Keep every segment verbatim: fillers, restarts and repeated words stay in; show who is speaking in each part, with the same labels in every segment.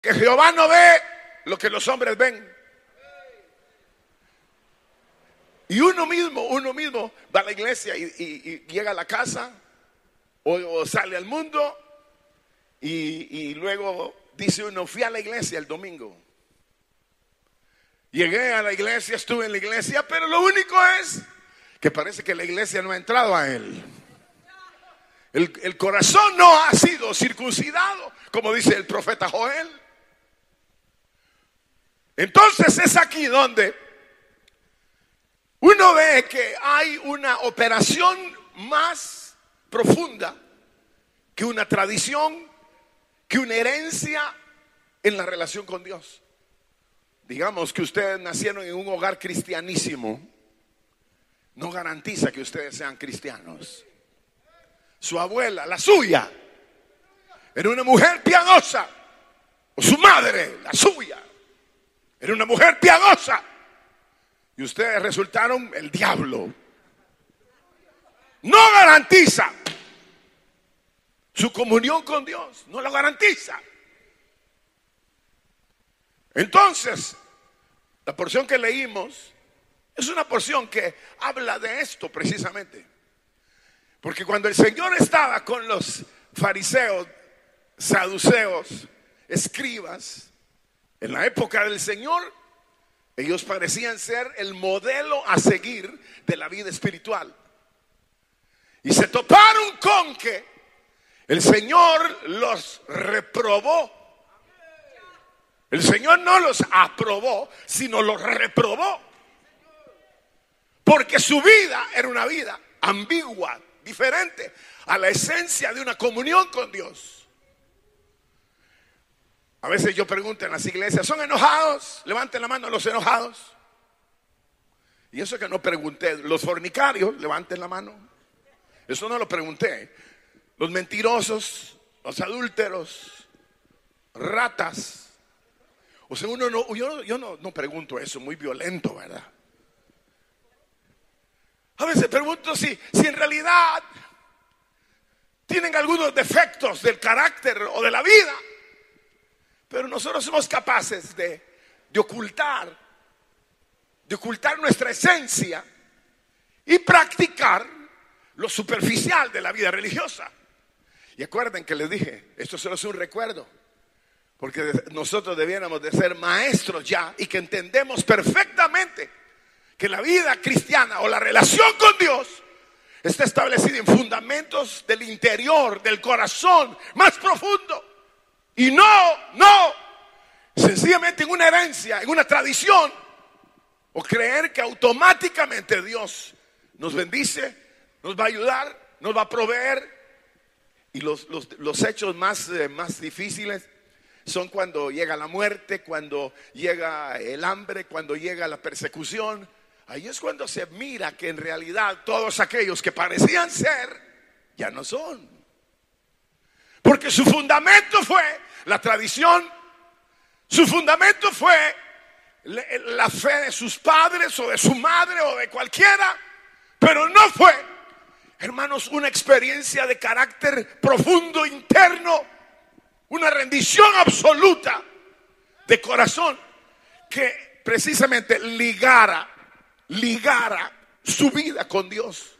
Speaker 1: Que Jehová no ve lo que los hombres ven. Y uno mismo, uno mismo va a la iglesia y, y, y llega a la casa o, o sale al mundo y, y luego dice uno, fui a la iglesia el domingo. Llegué a la iglesia, estuve en la iglesia, pero lo único es que parece que la iglesia no ha entrado a él. El, el corazón no ha sido circuncidado, como dice el profeta Joel. Entonces es aquí donde uno ve que hay una operación más profunda que una tradición, que una herencia en la relación con Dios. Digamos que ustedes nacieron en un hogar cristianísimo, no garantiza que ustedes sean cristianos. Su abuela, la suya, era una mujer piadosa, o su madre, la suya, era una mujer piadosa, y ustedes resultaron el diablo. No garantiza su comunión con Dios, no lo garantiza. Entonces, la porción que leímos es una porción que habla de esto precisamente. Porque cuando el Señor estaba con los fariseos, saduceos, escribas, en la época del Señor, ellos parecían ser el modelo a seguir de la vida espiritual. Y se toparon con que el Señor los reprobó. El Señor no los aprobó, sino los reprobó. Porque su vida era una vida ambigua, diferente a la esencia de una comunión con Dios. A veces yo pregunto en las iglesias, ¿son enojados? Levanten la mano los enojados. Y eso que no pregunté. Los fornicarios, levanten la mano. Eso no lo pregunté. Los mentirosos, los adúlteros, ratas. O sea, uno no, yo, yo no, no pregunto eso, muy violento, ¿verdad? A veces pregunto si, si en realidad tienen algunos defectos del carácter o de la vida, pero nosotros somos capaces de, de ocultar, de ocultar nuestra esencia y practicar lo superficial de la vida religiosa. Y acuerden que les dije, esto solo es un recuerdo, porque nosotros debiéramos de ser maestros ya y que entendemos perfectamente que la vida cristiana o la relación con Dios está establecida en fundamentos del interior, del corazón más profundo. Y no, no, sencillamente en una herencia, en una tradición, o creer que automáticamente Dios nos bendice, nos va a ayudar, nos va a proveer. Y los, los, los hechos más, eh, más difíciles son cuando llega la muerte, cuando llega el hambre, cuando llega la persecución. Ahí es cuando se mira que en realidad todos aquellos que parecían ser, ya no son. Porque su fundamento fue la tradición, su fundamento fue la fe de sus padres o de su madre o de cualquiera, pero no fue, hermanos, una experiencia de carácter profundo, interno, una rendición absoluta de corazón que precisamente ligara, ligara su vida con Dios.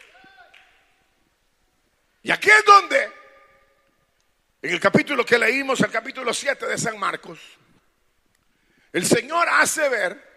Speaker 1: Y aquí es donde, en el capítulo que leímos, el capítulo siete de San Marcos, el Señor hace ver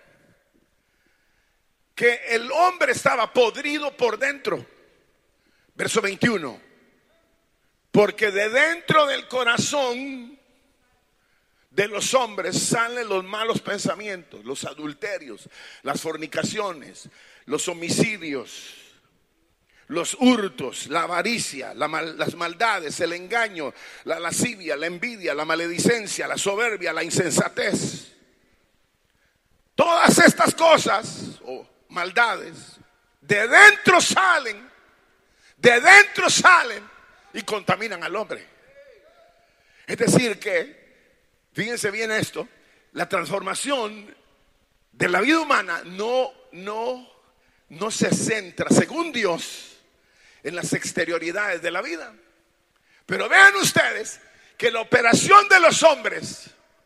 Speaker 1: que el hombre estaba podrido por dentro. Verso veintiuno. Porque de dentro del corazón de los hombres salen los malos pensamientos, los adulterios, las fornicaciones, los homicidios, los hurtos, la avaricia, la mal, las maldades, el engaño, la lascivia, la envidia, la maledicencia, la soberbia, la insensatez. Todas estas cosas o maldades de dentro salen, de dentro salen y contaminan al hombre. Es decir que, fíjense bien esto, la transformación de la vida humana no, no, no se centra, según Dios, en las exterioridades de la vida. Pero vean ustedes que la operación de los hombres